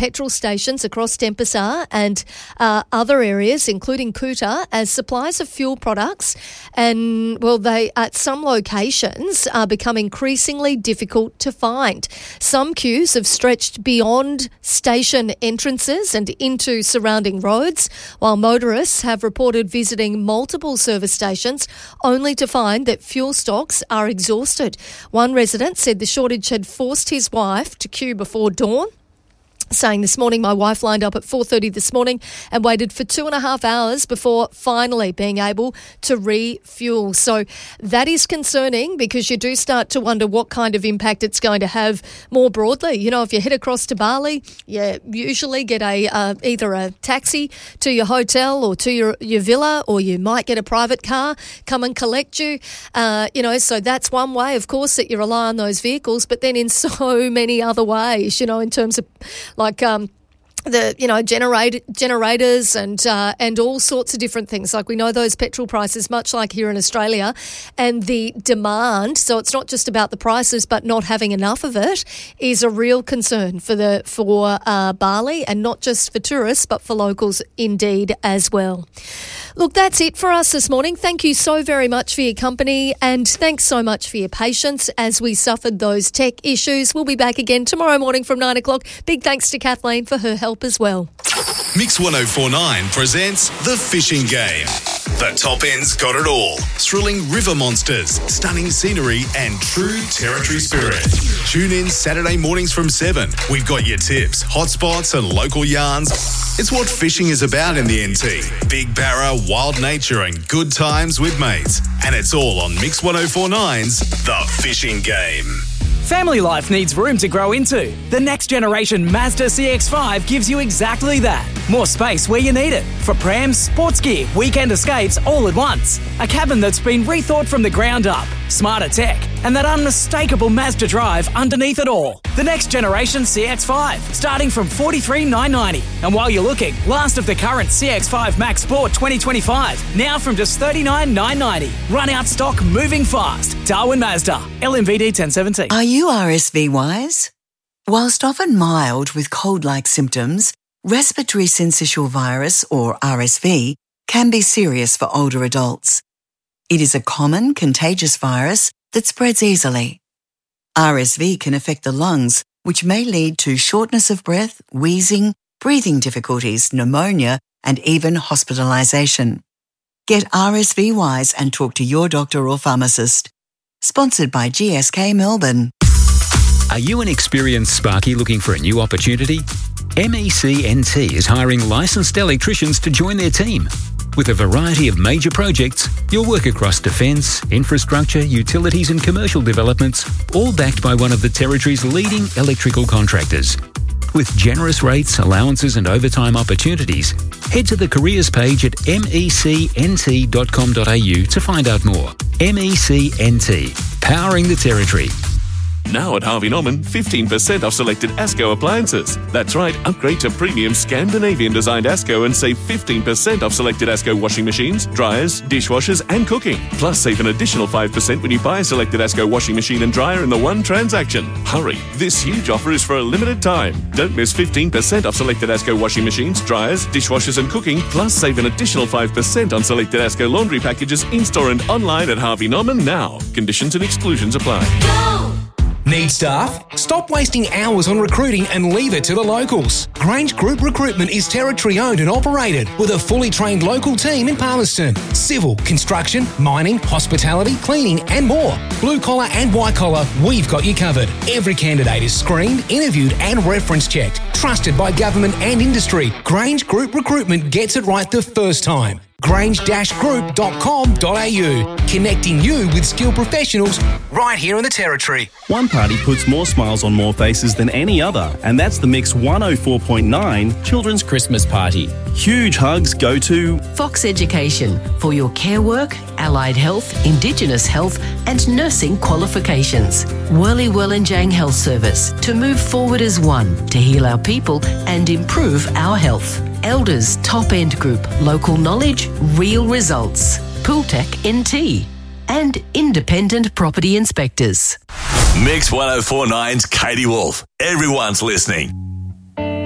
petrol stations across Denpasar and other areas, including Kuta, as supplies of fuel products they at some locations are becoming increasingly difficult to find. Some queues have stretched beyond station entrances and into surrounding roads, while motorists have reported visiting multiple service stations only to find that fuel stocks are exhausted. One resident said the shortage had forced his wife to queue before dawn, saying this morning, my wife lined up at 4:30 this morning and waited for 2.5 hours before finally being able to refuel. So that is concerning, because you do start to wonder what kind of impact it's going to have more broadly. You know, if you head across to Bali, you usually get either a taxi to your hotel or to your villa, or you might get a private car come and collect you. So that's one way, of course, that you rely on those vehicles. But then in so many other ways, in terms of generators and all sorts of different things. Like, we know those petrol prices, much like here in Australia, and the demand. So it's not just about the prices, but not having enough of it is a real concern for Bali, and not just for tourists, but for locals indeed as well. Look, that's it for us this morning. Thank you so very much for your company, and thanks so much for your patience as we suffered those tech issues. We'll be back again tomorrow morning from 9 o'clock. Big thanks to Kathleen for her help as well. Mix 1049 presents The Fishing Game. The top end's got it all. Thrilling river monsters, stunning scenery, and true territory spirit. Tune in Saturday mornings from 7. We've got your tips, hotspots, and local yarns. It's what fishing is about in the NT. Big barra, wild nature, and good times with mates. And it's all on Mix 1049's The Fishing Game. Family life needs room to grow into. The next generation Mazda CX-5 gives you exactly that. More space where you need it. For prams, sports gear, weekend escapes all at once. A cabin that's been rethought from the ground up. Smarter tech. And that unmistakable Mazda drive underneath it all. The next generation CX-5, starting from $43,990. And while you're looking, last of the current CX-5 Max Sport 2025, now from just $39,990. Run out stock, moving fast. Darwin Mazda, LMVD 1017. Are you RSV wise? Whilst often mild with cold-like symptoms, respiratory syncytial virus, or RSV, can be serious for older adults. It is a common contagious virus that spreads easily. RSV can affect the lungs, which may lead to shortness of breath, wheezing, breathing difficulties, pneumonia, and even hospitalisation. Get RSV wise and talk to your doctor or pharmacist. Sponsored by GSK Melbourne. Are you an experienced Sparky looking for a new opportunity? MECNT is hiring licensed electricians to join their team. With a variety of major projects, you'll work across defence, infrastructure, utilities and commercial developments, all backed by one of the Territory's leading electrical contractors. With generous rates, allowances and overtime opportunities, head to the careers page at mecnt.com.au to find out more. MECNT, powering the Territory. Now at Harvey Norman, 15% off selected ASCO appliances. That's right, upgrade to premium Scandinavian-designed ASCO and save 15% off selected ASCO washing machines, dryers, dishwashers and cooking. Plus, save an additional 5% when you buy a selected ASCO washing machine and dryer in the one transaction. Hurry, this huge offer is for a limited time. Don't miss 15% off selected ASCO washing machines, dryers, dishwashers and cooking. Plus, save an additional 5% on selected ASCO laundry packages in-store and online at Harvey Norman now. Conditions and exclusions apply. Go! Need staff? Stop wasting hours on recruiting and leave it to the locals. Grange Group Recruitment is Territory owned and operated with a fully trained local team in Palmerston. Civil, construction, mining, hospitality, cleaning and more. Blue collar and white collar, we've got you covered. Every candidate is screened, interviewed and reference checked. Trusted by government and industry. Grange Group Recruitment gets it right the first time. grange-group.com.au, connecting you with skilled professionals right here in the Territory. One party puts more smiles on more faces than any other, and that's the Mix 104.9 Children's Christmas Party. Huge hugs go to Fox Education for your care work, allied health, Indigenous health and nursing qualifications. Worley Worlenjang Health Service to move forward as one to heal our people and improve our health. Elders Top End Group, local knowledge, real results. Pooltech NT and independent property inspectors. Mix 1049's Katie Wolf. Everyone's listening.